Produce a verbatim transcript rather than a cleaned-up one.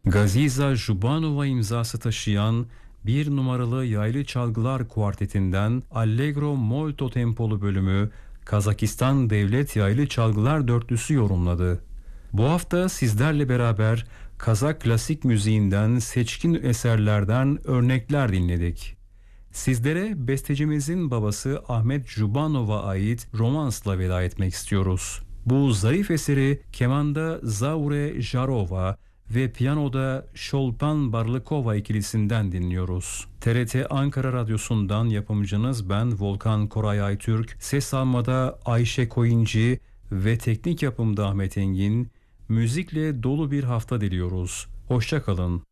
Gaziza Jubanova imzası taşıyan bir numaralı yaylı çalgılar kuartetinden Allegro Molto tempolu bölümü Kazakistan Devlet Yaylı Çalgılar Dörtlüsü yorumladı. Bu hafta sizlerle beraber Kazak klasik müziğinden seçkin eserlerden örnekler dinledik. Sizlere bestecimizin babası Ahmet Jubanov'a ait Romans'la veda etmek istiyoruz. Bu zarif eseri kemanda Zaure Jarova ve piyanoda Şolpan Barlıkova ikilisinden dinliyoruz. T R T Ankara Radyosu'ndan yapımcınız ben Volkan Koray Aytürk, ses almada Ayşe Koyuncu ve teknik yapımda Ahmet Engin, müzikle dolu bir hafta diliyoruz. Hoşça kalın.